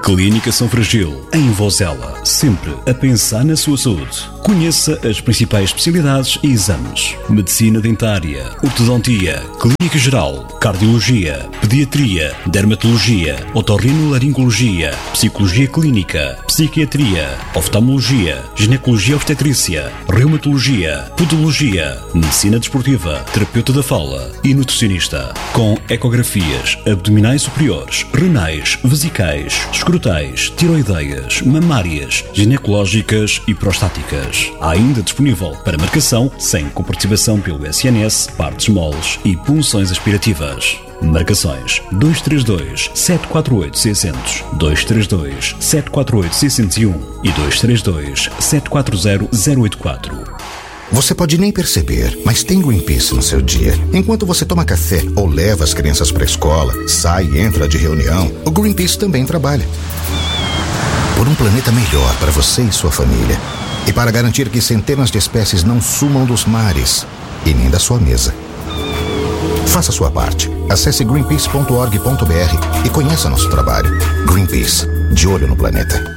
Clínica São Fragil, em Vozela, sempre a pensar na sua saúde. Conheça as principais especialidades e exames: medicina dentária, ortodontia, clínica geral, cardiologia, pediatria, dermatologia, otorrinolaringologia, psicologia clínica, psiquiatria, oftalmologia, ginecologia obstetrícia, reumatologia, podologia, medicina desportiva, terapeuta da fala e nutricionista, com ecografias abdominais superiores, renais, vesicais, escrotais, tiroideias, mamárias, ginecológicas e prostáticas. Há ainda disponível para marcação, sem comparticipação pelo SNS, partes moles e punções aspirativas. Marcações 232 748 600, 232 748 601 e 232 740 084. Você pode nem perceber, mas tem Greenpeace no seu dia. Enquanto você toma café ou leva as crianças para a escola, sai e entra de reunião, o Greenpeace também trabalha. Por um planeta melhor para você e sua família. E para garantir que centenas de espécies não sumam dos mares e nem da sua mesa. Faça sua parte. Acesse greenpeace.org.br e conheça nosso trabalho. Greenpeace, de olho no planeta.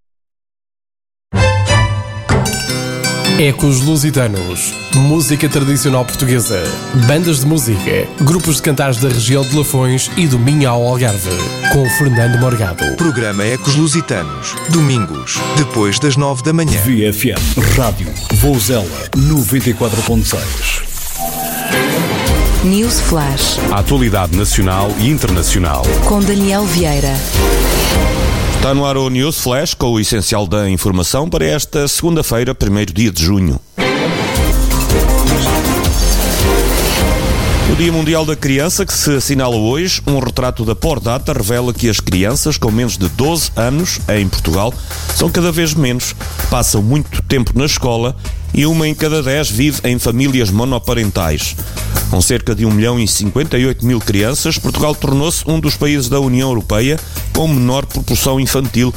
Ecos Lusitanos, música tradicional portuguesa, bandas de música, grupos de cantares da região de Lafões e do Minho ao Algarve, com Fernando Morgado. Programa Ecos Lusitanos, domingos, depois das 9 da manhã. VFM, Rádio Vozela 94.6. News Flash. A atualidade nacional e internacional. Com Daniel Vieira. Está no ar o News Flash com o essencial da informação para esta segunda-feira, 1º dia de junho. O Dia Mundial da Criança, que se assinala hoje, um retrato da Pordata revela que as crianças com menos de 12 anos em Portugal são cada vez menos, passam muito tempo na escola e 1 em cada 10 vive em famílias monoparentais. Com cerca de 1.058.000 crianças, Portugal tornou-se um dos países da União Europeia com menor proporção infantil,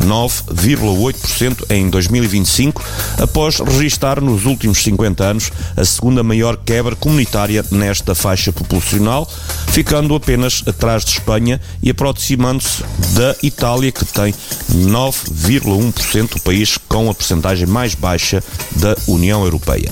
9,8% em 2025, após registrar nos últimos 50 anos a segunda maior quebra comunitária nesta faixa populacional, ficando apenas atrás de Espanha e aproximando-se da Itália, que tem 9,1%, o país com a percentagem mais baixa da União Europeia.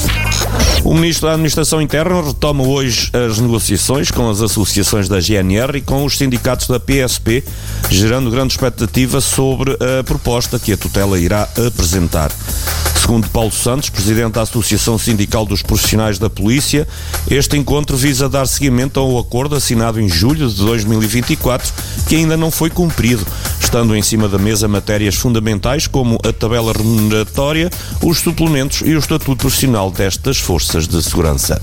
O Ministro da Administração Interna retoma hoje as negociações com as associações da GNR e com os sindicatos da PSP, gerando grande expectativa sobre a proposta que a tutela irá apresentar. Segundo Paulo Santos, presidente da Associação Sindical dos Profissionais da Polícia, este encontro visa dar seguimento ao acordo assinado em julho de 2024, que ainda não foi cumprido, estando em cima da mesa matérias fundamentais como a tabela remuneratória, os suplementos e o estatuto profissional destas forças de segurança.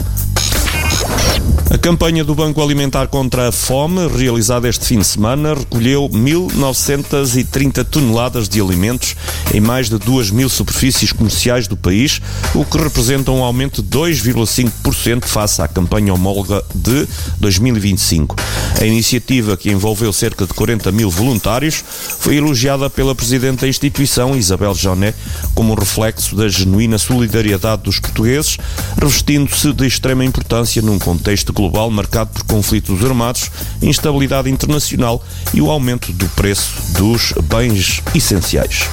A campanha do Banco Alimentar contra a Fome, realizada este fim de semana, recolheu 1.930 toneladas de alimentos em mais de 2.000 superfícies comerciais do país, o que representa um aumento de 2,5% face à campanha homóloga de 2025. A iniciativa, que envolveu cerca de 40.000 voluntários, foi elogiada pela Presidente da instituição, Isabel Joné, como um reflexo da genuína solidariedade dos portugueses, revestindo-se de extrema importância num contexto global marcado por conflitos armados, instabilidade internacional e o aumento do preço dos bens essenciais.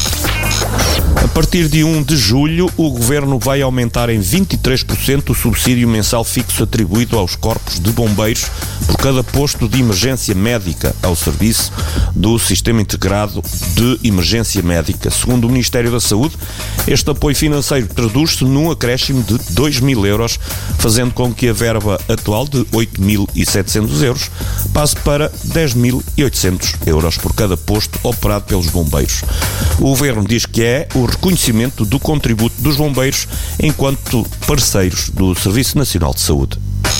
A partir de 1 de julho, o Governo vai aumentar em 23% o subsídio mensal fixo atribuído aos corpos de bombeiros por cada posto de emergência médica ao serviço do Sistema Integrado de Emergência Médica. Segundo o Ministério da Saúde, este apoio financeiro traduz-se num acréscimo de 2.000 euros, fazendo com que a verba atual de 8.700 euros passe para 10.800 euros por cada posto operado pelos bombeiros. O Governo diz que é o reconhecimento do contributo dos bombeiros enquanto parceiros do Serviço Nacional de Saúde.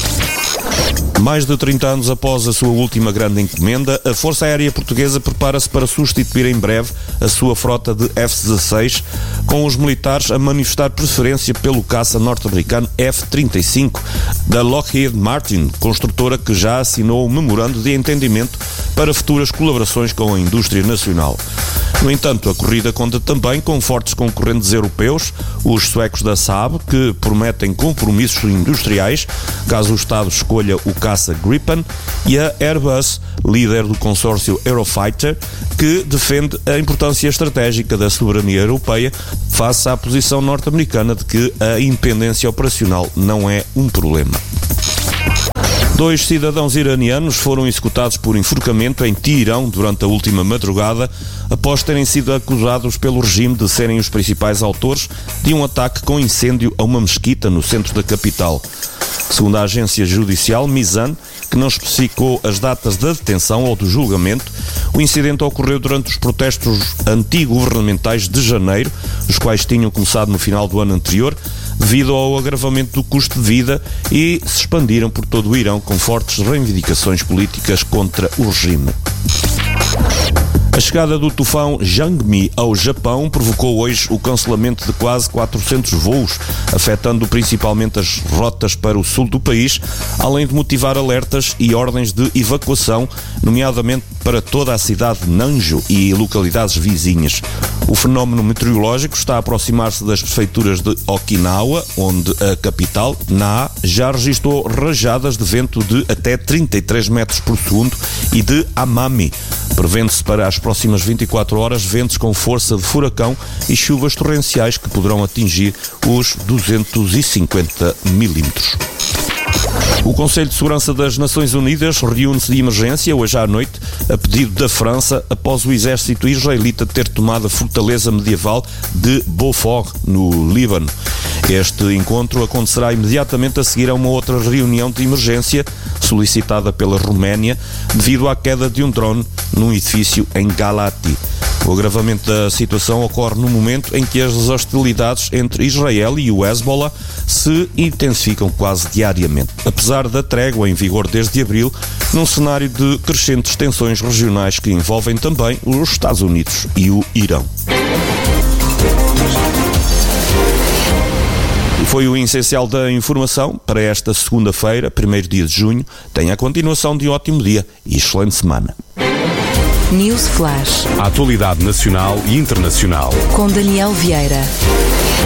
Mais de 30 anos após a sua última grande encomenda, a Força Aérea Portuguesa prepara-se para substituir em breve a sua frota de F-16, com os militares a manifestar preferência pelo caça norte-americano F-35 da Lockheed Martin, construtora que já assinou o memorando de entendimento para futuras colaborações com a indústria nacional. No entanto, a corrida conta também com fortes concorrentes europeus, os suecos da Saab, que prometem compromissos industriais caso o Estado escolha o caça Gripen, e a Airbus, líder do consórcio Eurofighter, que defende a importância estratégica da soberania europeia face à posição norte-americana de que a independência operacional não é um problema. 2 cidadãos iranianos foram executados por enforcamento em Teherão durante a última madrugada, após terem sido acusados pelo regime de serem os principais autores de um ataque com incêndio a uma mesquita no centro da capital. Segundo a agência judicial Mizan, que não especificou as datas da detenção ou do julgamento, o incidente ocorreu durante os protestos anti-governamentais de janeiro, os quais tinham começado no final do ano anterior, devido ao agravamento do custo de vida, e se expandiram por todo o Irão com fortes reivindicações políticas contra o regime. A chegada do tufão Jangmi ao Japão provocou hoje o cancelamento de quase 400 voos, afetando principalmente as rotas para o sul do país, além de motivar alertas e ordens de evacuação, nomeadamente para toda a cidade de Nanjo e localidades vizinhas. O fenómeno meteorológico está a aproximar-se das prefeituras de Okinawa, onde a capital, Na, já registrou rajadas de vento de até 33 metros por segundo, e de Amami. Prevê-se para as próximas 24 horas ventos com força de furacão e chuvas torrenciais que poderão atingir os 250 milímetros. O Conselho de Segurança das Nações Unidas reúne-se de emergência hoje à noite a pedido da França após o exército israelita ter tomado a fortaleza medieval de Beaufort, no Líbano. Este encontro acontecerá imediatamente a seguir a uma outra reunião de emergência solicitada pela Roménia devido à queda de um drone num edifício em Galati. O agravamento da situação ocorre no momento em que as hostilidades entre Israel e o Hezbollah se intensificam quase diariamente, apesar da trégua em vigor desde abril, num cenário de crescentes tensões regionais que envolvem também os Estados Unidos e o Irão. Foi o essencial da informação para esta segunda-feira, 1º dia de junho. Tenha a continuação de um ótimo dia e excelente semana. News Flash. A atualidade nacional e internacional. Com Daniel Vieira.